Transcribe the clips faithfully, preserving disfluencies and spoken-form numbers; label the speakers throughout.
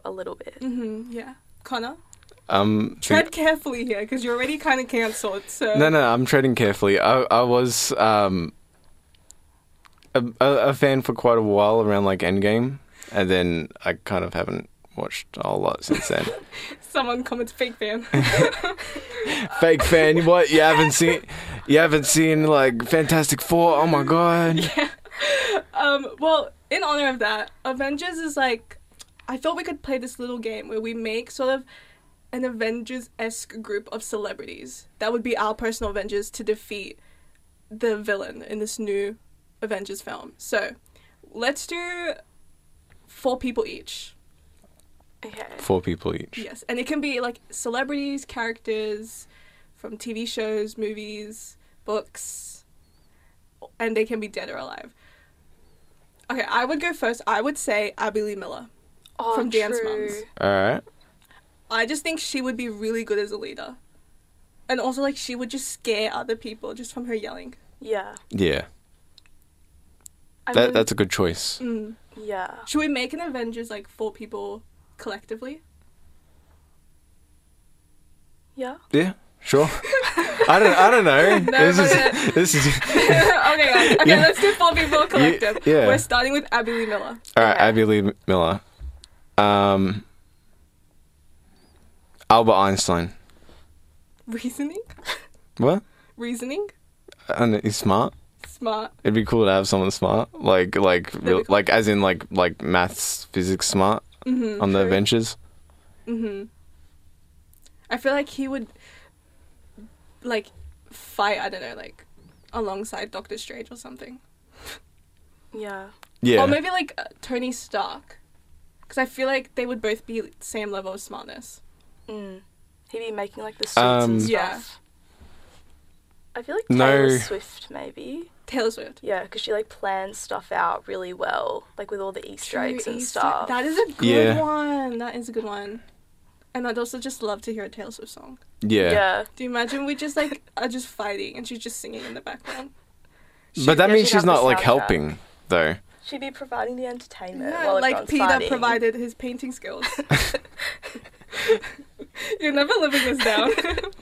Speaker 1: a little bit.
Speaker 2: Mm-hmm, yeah. Connor?
Speaker 3: Um,
Speaker 2: Tread carefully here, because you're already kind of cancelled, so...
Speaker 3: No, no, I'm treading carefully. I, I was um, a, a, a fan for quite a while around, like, Endgame, and then I kind of haven't watched a whole lot since then.
Speaker 2: Someone comments fake fan.
Speaker 3: Fake fan, what? You haven't seen, you haven't seen, like, Fantastic Four? Oh, my God.
Speaker 2: Yeah. Um, well, in honor of that, Avengers is, like... I thought we could play this little game where we make sort of an Avengers-esque group of celebrities. That would be our personal Avengers to defeat the villain in this new Avengers film. So, let's do four people each.
Speaker 1: Okay.
Speaker 3: Four people each.
Speaker 2: Yes, and it can be like celebrities, characters from T V shows, movies, books, and they can be dead or alive. Okay, I would go first. I would say Abby Lee Miller
Speaker 1: Oh,
Speaker 2: from Dance
Speaker 1: true.
Speaker 2: Moms.
Speaker 3: All right.
Speaker 2: I just think she would be really good as a leader. And also, like, she would just scare other people just from her yelling.
Speaker 1: Yeah.
Speaker 3: Yeah.
Speaker 1: I
Speaker 3: That
Speaker 1: mean,
Speaker 3: That's a good choice.
Speaker 2: Mm.
Speaker 1: yeah.
Speaker 2: Should we make an Avengers, like, four people collectively?
Speaker 1: Yeah.
Speaker 3: Yeah, sure. I don't I don't know.
Speaker 2: No,
Speaker 3: this,
Speaker 2: but
Speaker 3: is, this is...
Speaker 2: okay, guys. Okay,
Speaker 3: Yeah.
Speaker 2: let's do four people collective.
Speaker 3: yeah.
Speaker 2: We're starting with Abby Lee Miller.
Speaker 3: All right,
Speaker 1: Okay.
Speaker 3: Abby Lee Miller. Um, Albert Einstein.
Speaker 2: Reasoning?
Speaker 3: What?
Speaker 2: Reasoning?
Speaker 3: And he's smart.
Speaker 2: Smart.
Speaker 3: It'd be cool to have someone smart, like like
Speaker 2: be
Speaker 3: real,
Speaker 2: cool.
Speaker 3: like as in like like maths, physics smart
Speaker 2: Mm-hmm.
Speaker 3: on the
Speaker 1: true.
Speaker 3: adventures.
Speaker 2: Mm-hmm. I feel like he would, like, fight, I don't know, like, alongside Doctor Strange or something.
Speaker 1: Yeah.
Speaker 3: Yeah,
Speaker 2: Or maybe, like, uh, Tony Stark. Because I feel like they would both be same level of smartness.
Speaker 1: Mm. He'd be making like the suits
Speaker 3: Um,
Speaker 1: and stuff.
Speaker 2: Yeah.
Speaker 1: I feel like
Speaker 3: No.
Speaker 1: Taylor Swift maybe.
Speaker 2: Taylor Swift.
Speaker 1: Yeah, because she like plans stuff out really well, like with all the Easter eggs and
Speaker 2: Easter-
Speaker 1: stuff.
Speaker 2: That is a good
Speaker 3: Yeah.
Speaker 2: one. That is a good one. And I'd also just love to hear a Taylor Swift song.
Speaker 3: yeah.
Speaker 1: Yeah.
Speaker 2: Do you imagine we just, like, are just fighting and she's just singing in the background?
Speaker 3: But that
Speaker 1: yeah,
Speaker 3: means
Speaker 1: she'd
Speaker 3: she's
Speaker 1: have the
Speaker 3: not like
Speaker 1: soundtrack.
Speaker 3: helping though.
Speaker 1: She'd be providing the entertainment.
Speaker 2: Yeah,
Speaker 1: while
Speaker 2: like
Speaker 1: everyone's
Speaker 2: Peter
Speaker 1: fighting.
Speaker 2: provided his painting skills. You're never living this down.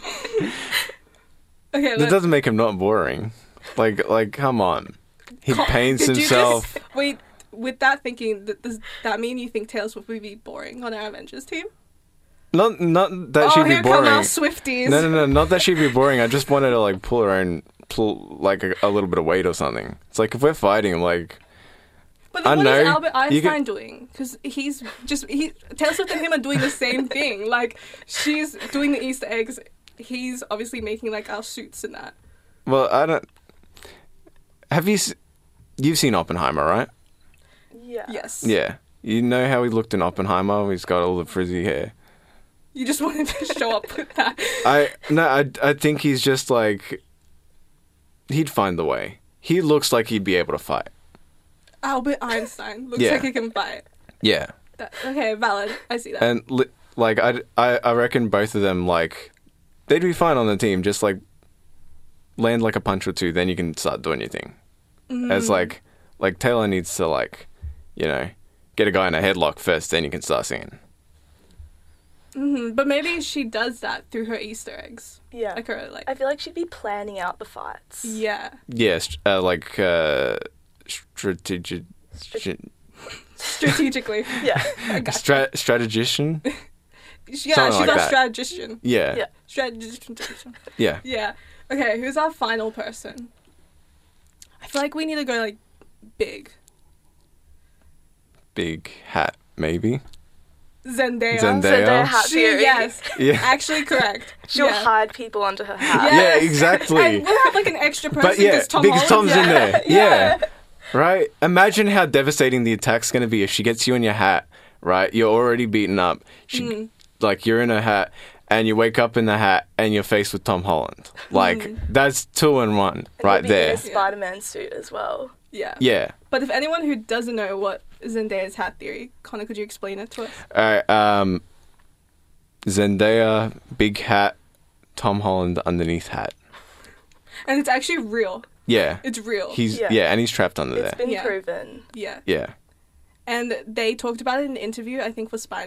Speaker 2: Okay,
Speaker 3: That
Speaker 2: let's...
Speaker 3: doesn't make him not boring. Like like come on, he
Speaker 2: Co-
Speaker 3: paints
Speaker 2: Did you
Speaker 3: himself.
Speaker 2: just- wait, with that thinking, th- does that mean you think Taylor Swift would be boring on our Avengers team?
Speaker 3: Not not that
Speaker 2: Oh,
Speaker 3: she'd be
Speaker 2: here come
Speaker 3: boring.
Speaker 2: our Swifties.
Speaker 3: No no no, not that she'd be boring. I just wanted to like pull her own, pull like a, a little bit of weight or something. It's like if we're fighting, like.
Speaker 2: But then
Speaker 3: I
Speaker 2: what
Speaker 3: know.
Speaker 2: is Albert
Speaker 3: You
Speaker 2: Einstein
Speaker 3: can-
Speaker 2: doing? Because he's just he Taylor Swift and him are doing the same thing. Like, she's doing the Easter eggs. He's obviously making like our suits and that.
Speaker 3: Well, I don't. Have you? s- You've seen Oppenheimer, right?
Speaker 1: Yeah.
Speaker 2: Yes.
Speaker 3: Yeah. You know how he looked in Oppenheimer? He's got all the frizzy hair.
Speaker 2: You just wanted to show up with that.
Speaker 3: I no, I I think he's just like. He'd find the way. He looks like he'd be able to fight.
Speaker 2: Albert Einstein looks
Speaker 3: Yeah.
Speaker 2: like he can fight.
Speaker 3: Yeah.
Speaker 2: That, okay, valid. I see that.
Speaker 3: And li- like I, I I reckon both of them like they'd be fine on the team. Just like land like a punch or two, then you can start doing your thing.
Speaker 2: Mm.
Speaker 3: It's like like Taylor needs to like, you know, get a guy in a headlock first, then you can start singing.
Speaker 2: hmm But maybe she does that through her Easter eggs.
Speaker 1: Yeah.
Speaker 2: Like her, like
Speaker 1: I feel like she'd be planning out the fights.
Speaker 2: yeah,
Speaker 3: Yeah, st- uh, like uh, strategic,
Speaker 2: strategically.
Speaker 1: Yeah.
Speaker 2: I got
Speaker 3: stra- strategician.
Speaker 2: you. Yeah, she's
Speaker 3: something like
Speaker 2: a
Speaker 3: that.
Speaker 2: strategician.
Speaker 3: Yeah,
Speaker 1: Yeah.
Speaker 2: Strategician.
Speaker 3: yeah.
Speaker 2: Yeah. Okay, who's our final person? I feel like we need to go like big.
Speaker 3: Big hat, maybe.
Speaker 2: Zendaya.
Speaker 3: Zendaya.
Speaker 1: Zendaya hat
Speaker 2: She,
Speaker 1: theory.
Speaker 2: yes,
Speaker 3: Yeah,
Speaker 2: actually correct.
Speaker 1: She'll
Speaker 2: yeah.
Speaker 1: hide people under her hat.
Speaker 2: Yeah.
Speaker 3: yeah,
Speaker 2: Yes.
Speaker 3: exactly.
Speaker 2: And we'll have like an extra person
Speaker 3: But yeah,
Speaker 2: because Tom
Speaker 3: because
Speaker 2: Holland's
Speaker 3: Tom's in
Speaker 2: yeah.
Speaker 3: there. Yeah. Right? Imagine how devastating the attack's going to be if she gets you in your hat, right? You're already beaten up. She,
Speaker 2: Mm.
Speaker 3: Like, you're in a hat, and you wake up in the hat, and you're faced with Tom Holland. Like,
Speaker 2: Mm.
Speaker 3: that's two in one
Speaker 1: And
Speaker 3: right
Speaker 1: he'll be
Speaker 3: there.
Speaker 1: in a Spider-Man suit as well.
Speaker 2: Yeah.
Speaker 3: Yeah.
Speaker 2: But if anyone who doesn't know what Zendaya's hat theory, Connor, could you explain it to us?
Speaker 3: All right. Um, Zendaya, big hat, Tom Holland underneath hat.
Speaker 2: And it's actually real.
Speaker 3: Yeah.
Speaker 2: It's real.
Speaker 3: He's yeah.
Speaker 1: Yeah.
Speaker 3: and he's trapped under
Speaker 1: It's
Speaker 3: there.
Speaker 1: been
Speaker 2: Yeah.
Speaker 1: proven.
Speaker 2: yeah.
Speaker 3: Yeah.
Speaker 2: And they talked about it in an interview, I think, for Spider.